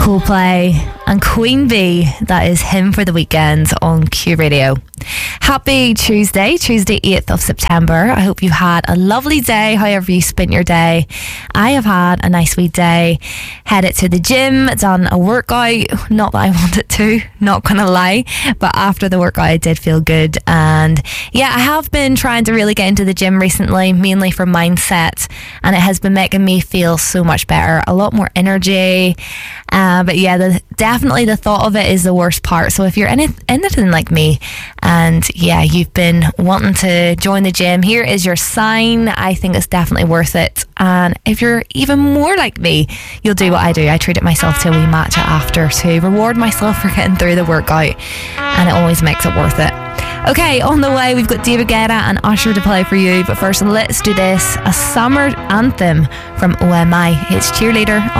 Coldplay and Queen Bee. That is Hymn for the Weekend on Q Radio. Happy Tuesday 8th of September. I hope you had a lovely day, however you spent your day. I have had a nice wee day. Headed to the gym, done a workout. Not that I wanted to, not gonna lie, but after the workout I did feel good. And yeah, I have been trying to really get into the gym recently, mainly for mindset, and it has been making me feel so much better, a lot more energy. But yeah, definitely the thought of it is the worst part. So if you're anything like me, and yeah, you've been wanting to join the gym, here is your sign. I think it's definitely worth it. And if you're even more like me, you'll do what I do. I treat it myself to a wee matcha after to reward myself for getting through the workout, and it always makes it worth it. Okay, on the way we've got David Guetta and Usher to play for you, but first let's do this, a summer anthem from OMI. It's Cheerleader.